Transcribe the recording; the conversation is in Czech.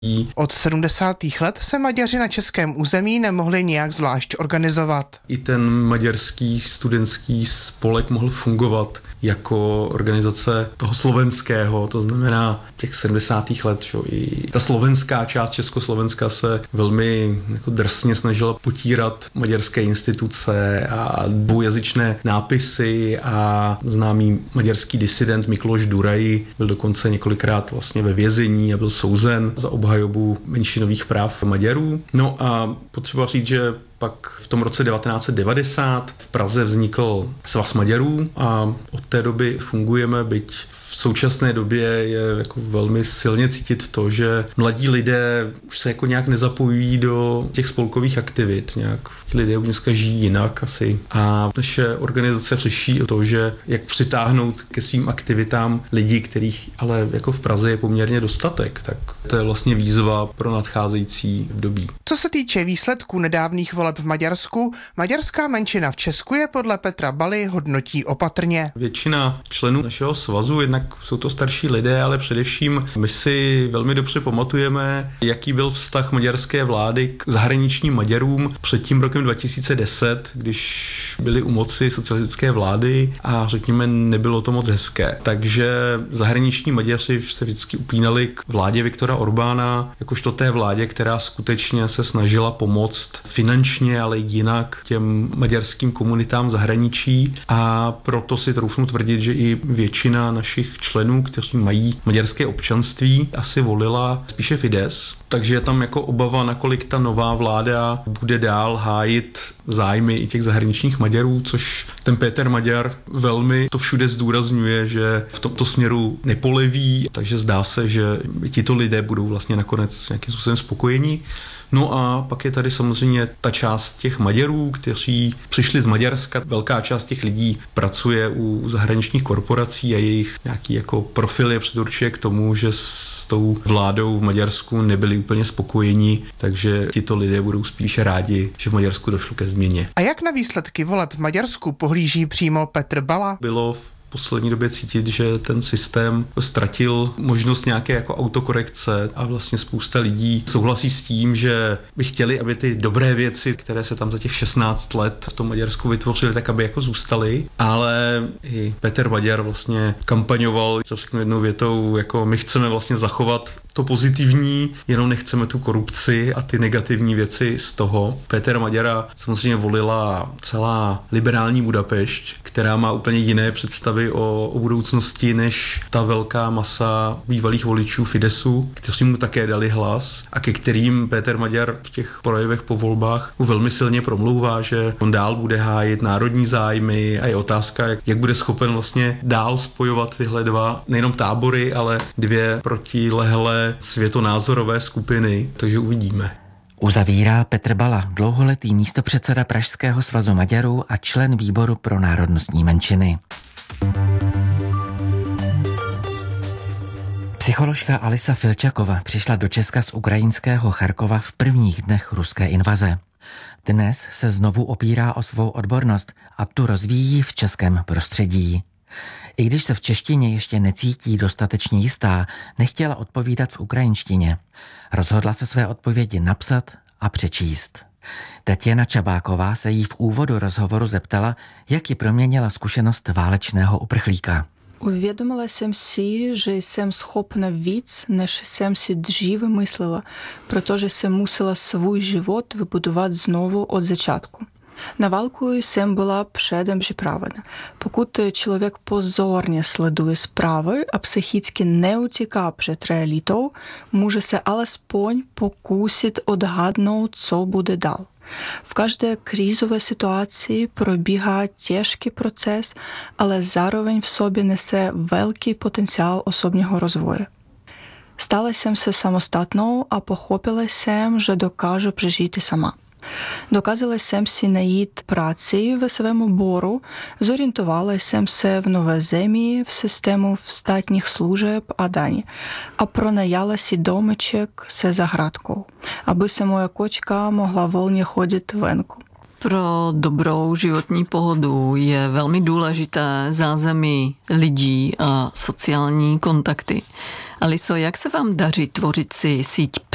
Od 70. let se Maďaři na českém území nemohli nijak zvlášť organizovat. I ten maďarský studentský spolek mohl fungovat jako organizace toho slovenského, to znamená těch 70. let. Čo? I ta slovenská část Československa se velmi jako drsně snažila potírat maďarské instituce a dvoujazyčné nápisy a známý maďarský disident Mikloš Duraj byl dokonce několikrát vlastně ve vězení a byl souzen za obhajobu menšinových práv Maďarů. No a potřeba říct, že pak v tom roce 1990 v Praze vznikl Svaz Maďarů a od té doby fungujeme, byť v současné době je jako velmi silně cítit to, že mladí lidé už se jako nějak nezapojují do těch spolkových aktivit. Nějak lidé už dneska žijí jinak asi. A naše organizace řeší to, že jak přitáhnout ke svým aktivitám lidi, kterých ale jako v Praze je poměrně dostatek. Tak to je vlastně výzva pro nadcházející období. Co se týče výsledků nedávných voleb v Maďarsku, maďarská menšina v Česku je podle Petra Baly hodnotí opatrně. Většina členů našeho svazu, jednak jsou to starší lidé, ale především my si velmi dobře pamatujeme, jaký byl vztah maďarské vlády k zahraničním Maďarům před tím rokem 2010, když byly u moci socialistické vlády a řekněme, nebylo to moc hezké. Takže zahraniční Maďaři se vždycky upínali k vládě Viktora Orbána, jakožto té vládě, která skutečně se snažila pomoct finančně, ale jinak těm maďarským komunitám v zahraničí a proto si troufnu tvrdit, že i většina našich členů, kteří mají maďarské občanství, asi volila spíše Fidesz. Takže je tam jako obava, nakolik ta nová vláda bude dál hájit zájmy i těch zahraničních Maďarů, což ten Péter Maďar velmi to všude zdůrazňuje, že v tomto směru nepoleví, takže zdá se, že tito lidé budou vlastně nakonec nějakým způsobem spokojení. No a pak je tady samozřejmě ta část těch Maďarů, kteří přišli z Maďarska. Velká část těch lidí pracuje u zahraničních korporací a jejich nějaký jako profil je předurčuje k tomu, že s tou vládou v Maďarsku nebyli úplně spokojeni, takže tito lidé budou spíše rádi, že v Maďarsku došlo ke změně. A jak na výsledky voleb v Maďarsku pohlíží přímo Petr Bala? Bylo v poslední době cítit, že ten systém ztratil možnost nějaké jako autokorekce a vlastně spousta lidí souhlasí s tím, že by chtěli, aby ty dobré věci, které se tam za těch 16 let v tom Maďarsku vytvořily, tak aby jako zůstaly, ale i Petr Maďar vlastně kampaňoval, co řeknu jednou větou, jako my chceme vlastně zachovat to pozitivní, jenom nechceme tu korupci a ty negativní věci z toho. Petra Maďara samozřejmě volila celá liberální Budapešť, která má úplně jiné představy o budoucnosti než ta velká masa bývalých voličů Fidesu, kteří mu také dali hlas a ke kterým Péter Maďar v těch projevech po volbách velmi silně promlouvá, že on dál bude hájit národní zájmy a je otázka, jak bude schopen vlastně dál spojovat tyhle dva, nejenom tábory, ale dvě protilehlé světonázorové skupiny, takže uvidíme. Uzavírá Petr Bala, dlouholetý místopředseda Pražského svazu Maďarů a člen výboru pro národnostní menšiny. Psycholožka Alisa Filčakova přišla do Česka z ukrajinského Charkova v prvních dnech ruské invaze. Dnes se znovu opírá o svou odbornost a tu rozvíjí v českém prostředí. I když se v češtině ještě necítí dostatečně jistá, nechtěla odpovídat v ukrajinštině. Rozhodla se své odpovědi napsat a přečíst. Tatiana Čabáková se jí v úvodu rozhovoru zeptala, jak ji proměnila zkušenost válečného uprchlíka. Uvědomila jsem si, že jsem schopna víc, než jsem si dříve myslela, protože jsem musela svůj život vybudovat znovu od začátku. Na válku jsem byla předem připravena. Pokud člověk pozorně sleduje zprávy a psychicky neutíká před realitou, může se alespoň pokusit odhadnout, co bude dál. V každé krizové situaci probíhá těžký proces, ale zároveň v sobě nese velký potenciál osobního rozvoje. Stala jsem se samostatnou a pochopila jsem, že dokážu přežít i sama. Dokázala jsem si najít práci ve svém oboru, зорієнтувала jsem se v nové zemi, v systému státních služeb a daní a pronajala si domeček se zahradkou, aby se moje kočka mohla volně chodit venku. Pro dobrou životní pohodu je velmi důležité zázemí lidí a sociální kontakty. Aliso, jak se vám daří tvořit si síť